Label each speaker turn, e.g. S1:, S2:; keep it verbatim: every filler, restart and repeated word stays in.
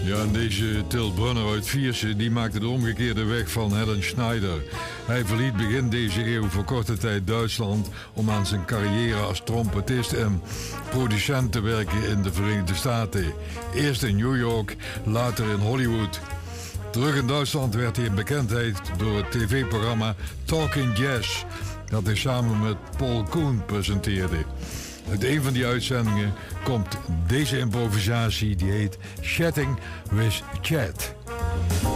S1: Ja, en deze Til Brunner uit Viersen, die maakte de omgekeerde weg van Helen Schneider. Hij verliet begin deze eeuw voor korte tijd Duitsland om aan zijn carrière als trompetist en producent te werken in de Verenigde Staten. Eerst in New York, later in Hollywood. Terug in Duitsland werd hij een bekendheid door het tv-programma Talking Jazz, dat hij samen met Paul Koen presenteerde. Uit een van die uitzendingen komt deze improvisatie, die heet Chatting with Chat.